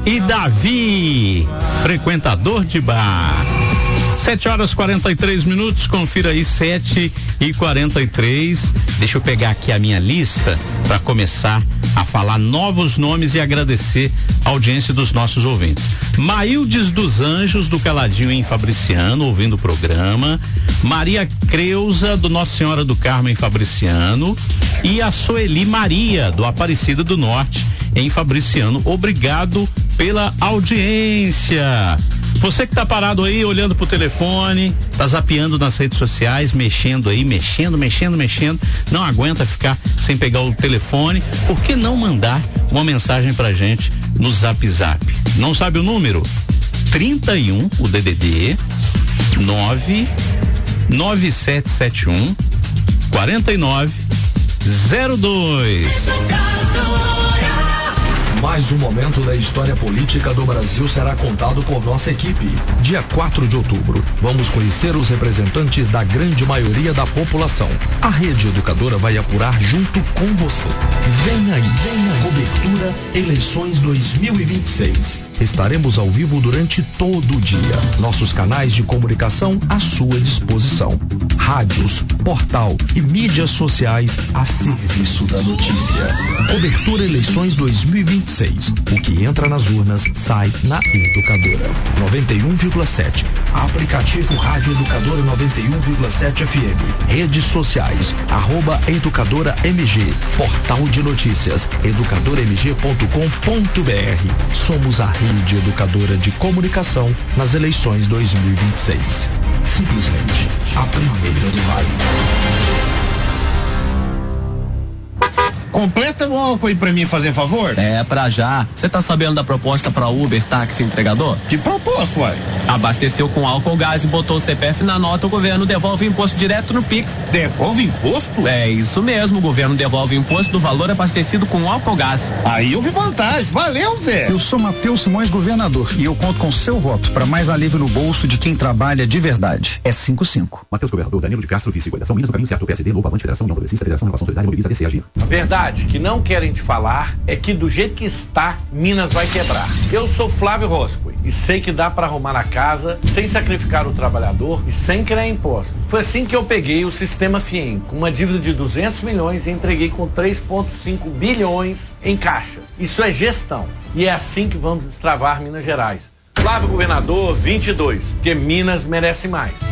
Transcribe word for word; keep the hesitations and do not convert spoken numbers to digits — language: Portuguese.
e Davi, frequentador de bar. Sete horas e quarenta e três minutos, confira aí, sete e quarenta e três. Deixa eu pegar aqui a minha lista para começar a falar novos nomes e agradecer a audiência dos nossos ouvintes. Maildes dos Anjos, do Caladinho em Fabriciano, ouvindo o programa. Maria Creuza, do Nossa Senhora do Carmo em Fabriciano. E a Soeli Maria, do Aparecida do Norte em Fabriciano. Obrigado pela audiência. Você que tá parado aí, olhando pro telefone, tá zapeando nas redes sociais, mexendo aí, mexendo, mexendo, mexendo, não aguenta ficar sem pegar o telefone, por que não mandar uma mensagem pra gente no Zap Zap? Não sabe o número? trinta e um, o D D D, nove nove sete sete um quarenta e nove zero dois. Mais um momento da história política do Brasil será contado por nossa equipe. Dia quatro de outubro, vamos conhecer os representantes da grande maioria da população. A Rede Educadora vai apurar junto com você. Vem aí, vem aí. Cobertura Eleições dois mil e vinte e seis. Estaremos ao vivo durante todo o dia. Nossos canais de comunicação à sua disposição. Rádios, portal e mídias sociais a serviço da notícia. Cobertura Eleições dois mil e vinte e seis. O que entra nas urnas sai na Educadora. noventa e um vírgula sete. Aplicativo Rádio Educadora noventa e um vírgula sete F M. Redes sociais, arroba Educadora M G. Portal de notícias, educadora m g ponto com ponto b r. Somos a Rede Educadora de Comunicação nas eleições dois mil e vinte e seis. Simplesmente a primeira do vale. Completa o álcool aí pra mim, fazer favor? É, pra já. Você tá sabendo da proposta pra Uber, táxi entregador? Que proposta, uai? Abasteceu com álcool gás e botou o C P F na nota, o governo devolve o imposto direto no Pix. Devolve imposto? É isso mesmo, o governo devolve o imposto do valor abastecido com álcool gás. Aí eu vi vantagem. Valeu, Zé. Eu sou Matheus Simões, governador, e eu conto com seu voto para mais alívio no bolso de quem trabalha de verdade. É cinco cinco. Matheus Governador, Danilo de Castro, vice, Coligação Minas, o caminho certo, P S D, Novo Avante, Federação União Progressista, Federação Inovação Solidária, Mobiliza, D C, Agir. A verdade que não querem te falar é que do jeito que está, Minas vai quebrar. Eu sou Flávio Roscoe e sei que dá para arrumar a casa sem sacrificar o trabalhador e sem criar impostos. Foi assim que eu peguei o sistema FIEM, com uma dívida de duzentos milhões e entreguei com três vírgula cinco bilhões em caixa. Isso é gestão e é assim que vamos destravar Minas Gerais. Flávio Governador vinte e dois, porque Minas merece mais.